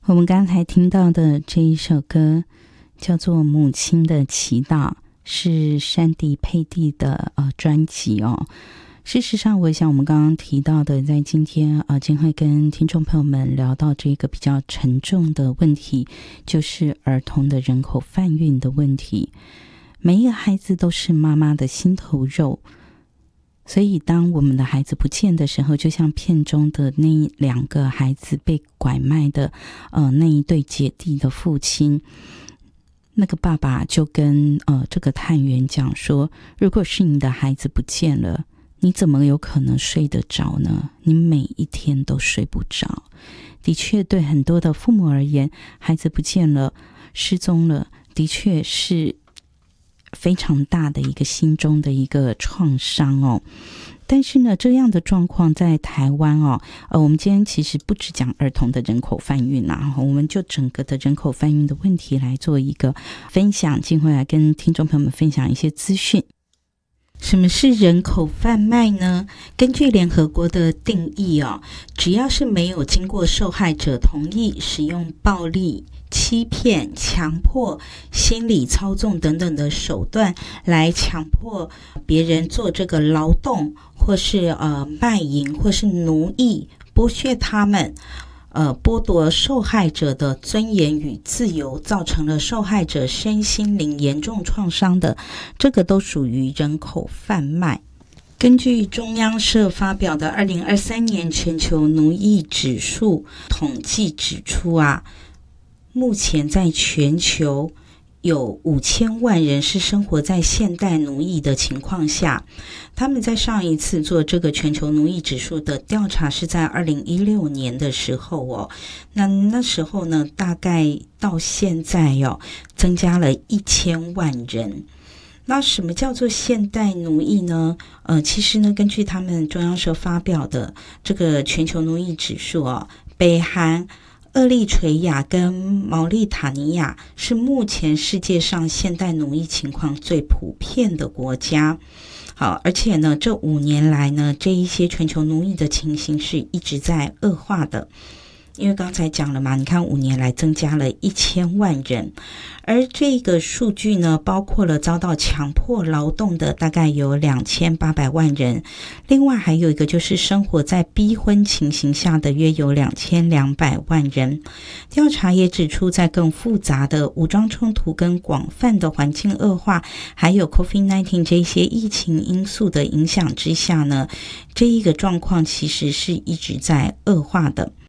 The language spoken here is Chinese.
我们刚才听到的这一首歌叫做《母亲的祈祷》，是山迪佩蒂的专辑哦。事实上，我想我们刚刚提到的，在今天今会跟听众朋友们聊到这个比较沉重的问题，就是儿童的人口贩运的问题。每一个孩子都是妈妈的心头肉，所以当我们的孩子不见的时候，就像片中的那2个孩子被拐卖的那一对姐弟的父亲，那个爸爸就跟这个探员讲说，如果是你的孩子不见了，你怎么有可能睡得着呢？你每一天都睡不着。的确，对很多的父母而言，孩子不见了，失踪了，的确是非常大的一个心中的一个创伤哦。但是呢，这样的状况在台湾我们今天其实不只讲儿童的人口贩运啦，我们就整个的人口贩运的问题来做一个分享，进会来跟听众朋友们分享一些资讯。什么是人口贩卖呢？根据联合国的定义只要是没有经过受害者同意，使用暴力、欺骗、强迫、心理操纵等等的手段来强迫别人做这个劳动，或是卖淫，或是奴役，剥削他们，剥夺受害者的尊严与自由，造成了受害者身心灵严重创伤的，这个都属于人口贩卖。根据中央社发表的2023年全球奴役指数统计指出目前在全球有5000万人是生活在现代奴役的情况下。他们在上一次做这个全球奴役指数的调查是在2016年的时候那时候呢，大概到现在增加了1000万人。那什么叫做现代奴役呢？其实呢，根据他们中央社发表的这个全球奴役指数北韩、厄立垂亚跟毛利塔尼亚是目前世界上现代奴役情况最普遍的国家。好，而且呢，这5年来呢，这一些全球奴役的情形是一直在恶化的。因为刚才讲了嘛，你看5年来增加了1000万人，而这个数据呢，包括了遭到强迫劳动的大概有2800万人，另外还有一个就是生活在逼婚情形下的约有2200万人。调查也指出，在更复杂的武装冲突跟广泛的环境恶化，还有 COVID-19 这些疫情因素的影响之下呢，这一个状况其实是一直在恶化的。